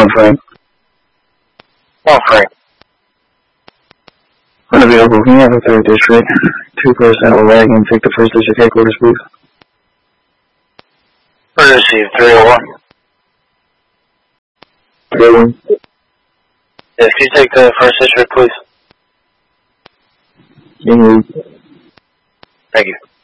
1 Frank. 1 Frank. Unavailable. Can you have the 3rd district? 2% wagon. Take the 1st district headquarters, please. Receive 301. 301. Yes, can you take the 1st district, please? Thank you. Thank you.